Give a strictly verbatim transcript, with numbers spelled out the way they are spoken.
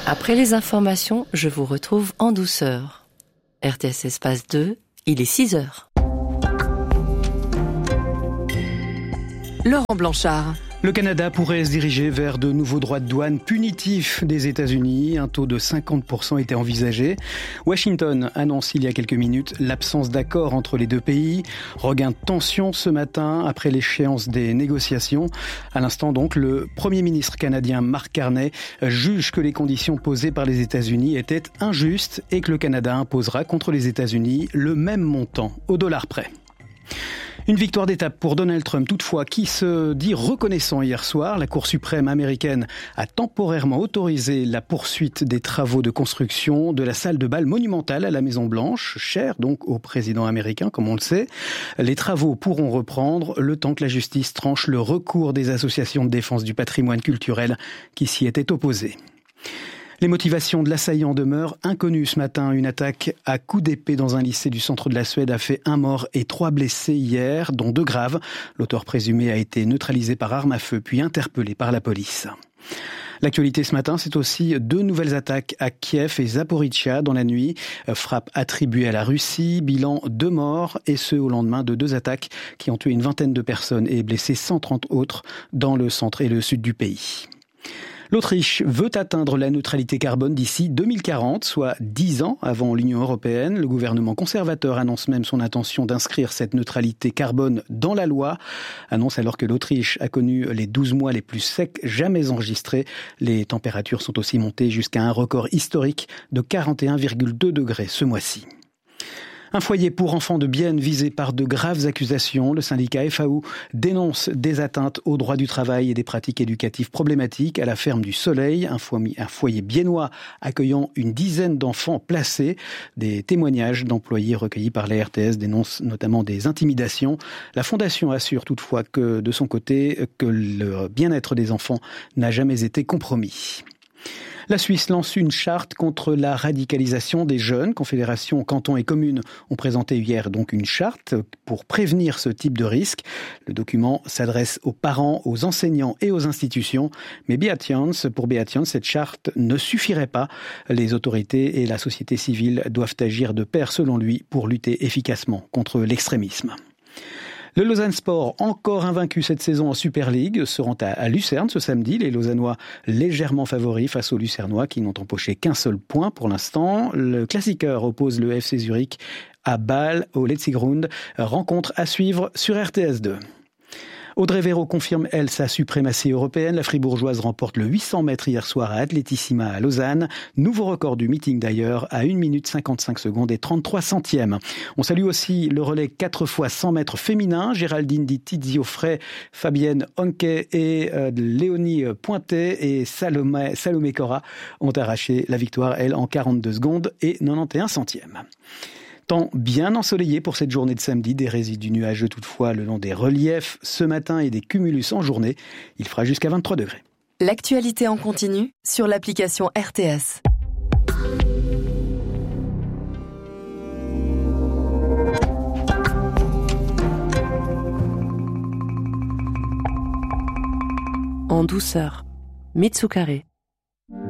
Après les informations, je vous retrouve en douceur. R T S Espace deux, il est six heures. Laurent Blanchard. Le Canada pourrait se diriger vers de nouveaux droits de douane punitifs des États-Unis. Un taux de cinquante pour cent était envisagé. Washington annonce il y a quelques minutes l'absence d'accord entre les deux pays. Regain de tension ce matin après l'échéance des négociations. À l'instant donc, le Premier ministre canadien Mark Carney juge que les conditions posées par les États-Unis étaient injustes et que le Canada imposera contre les États-Unis le même montant au dollar près. Une victoire d'étape pour Donald Trump, toutefois, qui se dit reconnaissant hier soir. La Cour suprême américaine a temporairement autorisé la poursuite des travaux de construction de la salle de bal monumentale à la Maison-Blanche, chère donc au président américain, comme on le sait. Les travaux pourront reprendre le temps que la justice tranche le recours des associations de défense du patrimoine culturel qui s'y étaient opposées. Les motivations de l'assaillant demeurent inconnues ce matin. Une attaque à coups d'épée dans un lycée du centre de la Suède a fait un mort et trois blessés hier, dont deux graves. L'auteur présumé a été neutralisé par arme à feu puis interpellé par la police. L'actualité ce matin, c'est aussi deux nouvelles attaques à Kiev et Zaporizhzhia dans la nuit. Frappe attribuée à la Russie, bilan deux morts et ce au lendemain de deux attaques qui ont tué une vingtaine de personnes et blessé cent trente autres dans le centre et le sud du pays. L'Autriche veut atteindre la neutralité carbone d'ici deux mille quarante, soit dix ans avant l'Union européenne. Le gouvernement conservateur annonce même son intention d'inscrire cette neutralité carbone dans la loi. Annonce alors que l'Autriche a connu les douze mois les plus secs jamais enregistrés. Les températures sont aussi montées jusqu'à un record historique de quarante et un virgule deux degrés ce mois-ci. Un foyer pour enfants de Bienne visé par de graves accusations. Le syndicat F A O dénonce des atteintes aux droits du travail et des pratiques éducatives problématiques à la ferme du Soleil, un foyer biennois accueillant une dizaine d'enfants placés. Des témoignages d'employés recueillis par la R T S dénoncent notamment des intimidations. La fondation assure toutefois que, de son côté, que le bien-être des enfants n'a jamais été compromis. La Suisse lance une charte contre la radicalisation des jeunes. Confédération, cantons et communes ont présenté hier donc une charte pour prévenir ce type de risque. Le document s'adresse aux parents, aux enseignants et aux institutions. Mais Beat Jans, pour Beat Jans, cette charte ne suffirait pas. Les autorités et la société civile doivent agir de pair, selon lui, pour lutter efficacement contre l'extrémisme. Le Lausanne Sport, encore invaincu cette saison en Super League, se rend à, à Lucerne ce samedi. Les Lausannois légèrement favoris face aux Lucernois qui n'ont empoché qu'un seul point pour l'instant. Le Klassiker oppose le F C Zurich à Bâle au Letzigrund. Rencontre à suivre sur R T S deux. Audrey Véro confirme, elle, sa suprématie européenne. La fribourgeoise remporte le huit cents mètres hier soir à Atletissima à Lausanne. Nouveau record du meeting d'ailleurs, à une minute cinquante-cinq secondes et trente-trois centièmes. On salue aussi le relais quatre fois cent mètres féminin. Géraldine Di Tizio-Frey, Fabienne Honke et euh, Léonie Pointet et Salomé, Salomé Cora ont arraché la victoire, elle, en quarante-deux secondes et quatre-vingt-onze centièmes. Temps bien ensoleillé pour cette journée de samedi, des résidus nuageux toutefois le long des reliefs ce matin et des cumulus en journée. Il fera jusqu'à vingt-trois degrés. L'actualité en continu sur l'application R T S. En douceur, Mitsukare.